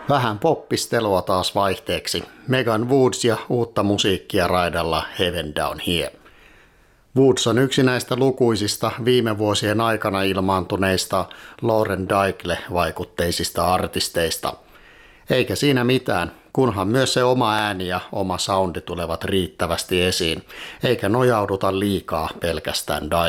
Vähän poppistelua taas vaihteeksi. Megan Woods ja uutta musiikkia raidalla Heaven Down Here. Woods on yksi näistä lukuisista viime vuosien aikana ilmaantuneista Lauren Daigle-vaikutteisista artisteista. Eikä siinä mitään, kunhan myös se oma ääni ja oma soundi tulevat riittävästi esiin, eikä nojauduta liikaa pelkästään Daigleen.